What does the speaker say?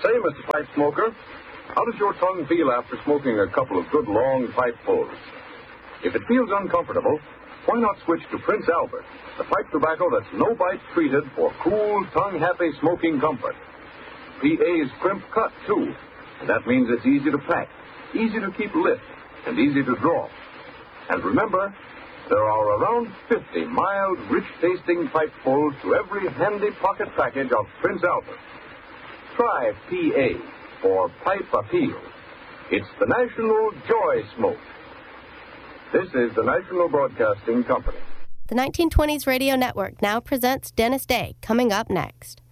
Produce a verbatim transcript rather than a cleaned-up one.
Say, Mister Pipe Smoker, how does your tongue feel after smoking a couple of good long pipefuls? If it feels uncomfortable, why not switch to Prince Albert, the pipe tobacco that's no-bite treated for cool, tongue-happy smoking comfort. P A's crimp cut, too, and that means it's easy to pack, easy to keep lit, and easy to draw. And remember, there are around fifty mild, rich-tasting pipefuls to every handy pocket package of Prince Albert. Try P A for Pipe Appeal. It's the National Joy Smoke. This is the National Broadcasting Company. The nineteen twenties Radio Network now presents Dennis Day, coming up next.